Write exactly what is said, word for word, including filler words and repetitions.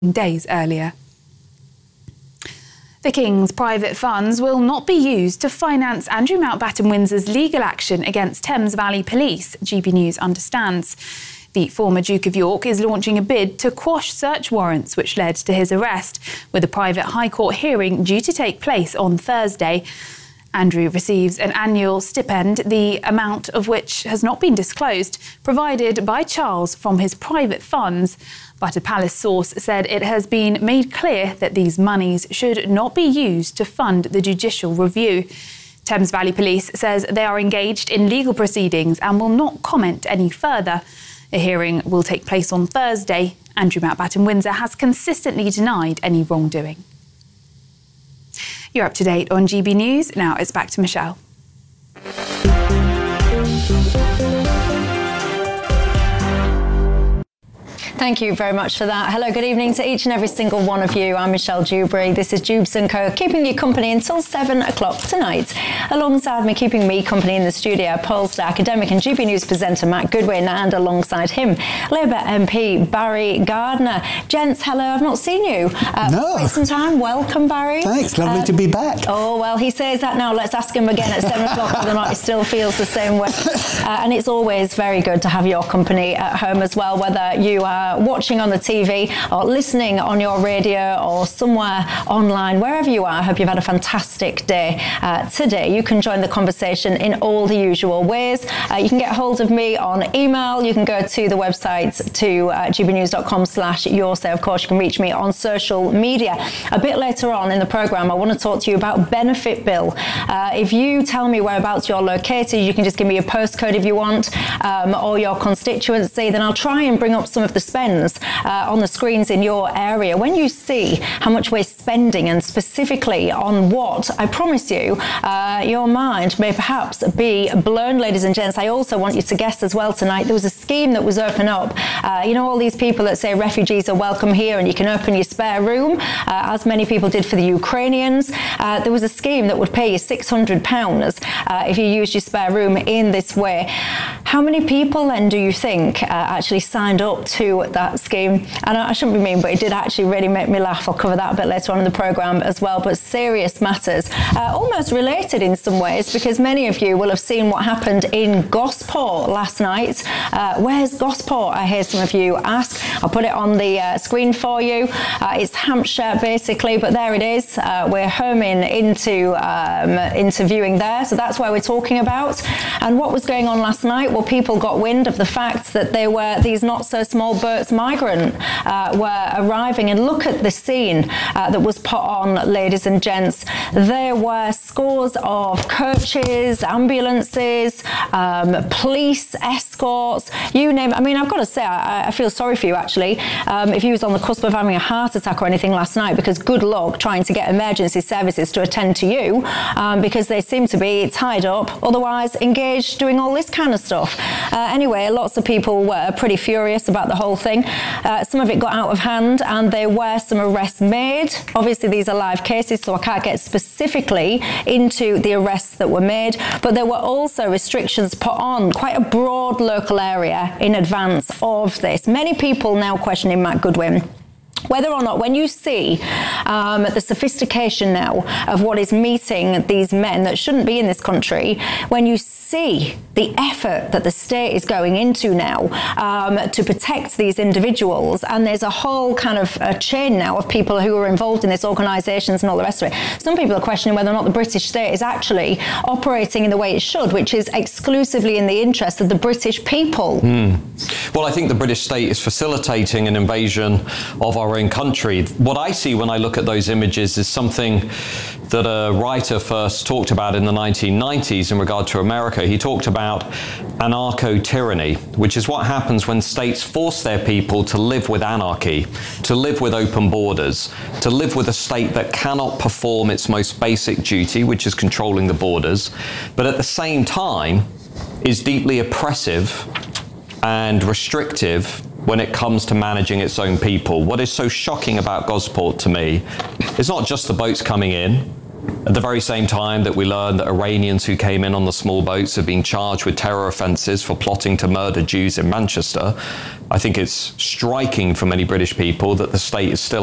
days earlier. The King's private funds will not be used to finance Andrew Mountbatten Windsor's legal action against Thames Valley Police, G B News understands. The former Duke of York is launching a bid to quash search warrants which led to his arrest, with a private High Court hearing due to take place on Thursday. Andrew receives an annual stipend, the amount of which has not been disclosed, provided by Charles from his private funds. But a palace source said it has been made clear that these monies should not be used to fund the judicial review. Thames Valley Police says they are engaged in legal proceedings and will not comment any further. A hearing will take place on Thursday. Andrew Mountbatten Windsor has consistently denied any wrongdoing. You're up to date on G B News. Now it's back to Michelle. Thank you very much for that. Hello, good evening to each and every single one of you. I'm Michelle Dewberry. This is Jubes and Co, keeping you company until seven o'clock tonight. Alongside me, keeping me company in the studio, Polestar academic and G B News presenter Matt Goodwin, and alongside him, Labour M P Barry Gardiner. Gents, hello, I've not seen you uh, no. for quite some time. Welcome, Barry. Thanks, lovely um, to be back. Oh, well, he says that now. Let's ask him again at seven o'clock whether or not he still feels the same way. Uh, and it's always very good to have your company at home as well, whether you are watching on the T V or listening on your radio or somewhere online, wherever you are. I hope you've had a fantastic day uh, today. You can join the conversation in all the usual ways. Uh, you can get hold of me on email. You can go to the website to uh, gbnews.com slash your say. Of course, you can reach me on social media. A bit later on in the programme, I want to talk to you about Benefit Bill. Uh, if you tell me whereabouts you're located, you can just give me a postcode if you want, um, or your constituency, then I'll try and bring up some of the spends Uh, on the screens in your area. When you see how much we're spending, and specifically on what, I promise you, uh, your mind may perhaps be blown, ladies and gents. I also want you to guess as well tonight, there was a scheme that was opened up. Uh, you know, all these people that say refugees are welcome here and you can open your spare room, uh, as many people did for the Ukrainians. Uh, there was a scheme that would pay you six hundred pounds uh, if you used your spare room in this way. How many people then do you think uh, actually signed up to that scheme? And I shouldn't be mean, but it did actually really make me laugh. I'll cover that a bit later on in the programme as well. But serious matters, uh, almost related in some ways, because many of you will have seen what happened in Gosport last night. Uh, where's Gosport, I hear some of you ask. I'll put it on the uh, screen for you. Uh, it's Hampshire, basically, but there it is. Uh, we're homing into, um, into viewing there, so that's where we're talking about. And what was going on last night? Well, people got wind of the fact that there were these not-so-small boats migrant uh, were arriving, and look at the scene uh, that was put on, ladies and gents. There were scores of coaches, ambulances, um, police escorts, you name it. I mean, I've got to say, I, I feel sorry for you, actually, um, if you was on the cusp of having a heart attack or anything last night, because good luck trying to get emergency services to attend to you, um, because they seem to be tied up, otherwise engaged doing all this kind of stuff. Uh, anyway, lots of people were pretty furious about the whole thing. Uh, some of it got out of hand, and there were some arrests made. Obviously, these are live cases, so I can't get specifically into the arrests that were made, but there were also restrictions put on quite a broad local area in advance of this. Many people now questioning Matt Goodwin whether or not, when you see um, the sophistication now of what is meeting these men that shouldn't be in this country, when you see the effort that the state is going into now um, to protect these individuals, and there's a whole kind of a chain now of people who are involved in this, organisations and all the rest of it. Some people are questioning whether or not the British state is actually operating in the way it should, which is exclusively in the interest of the British people. Mm. Well, I think the British state is facilitating an invasion of our own country. What I see when I look at those images is something that a writer first talked about in the nineteen nineties in regard to America. He talked about anarcho-tyranny, which is what happens when states force their people to live with anarchy, to live with open borders, to live with a state that cannot perform its most basic duty, which is controlling the borders, but at the same time is deeply oppressive and restrictive when it comes to managing its own people. What is so shocking about Gosport to me is not just the boats coming in, At the very same time that we learn that Iranians who came in on the small boats have been charged with terror offences for plotting to murder Jews in Manchester, I think it's striking for many British people that the state is still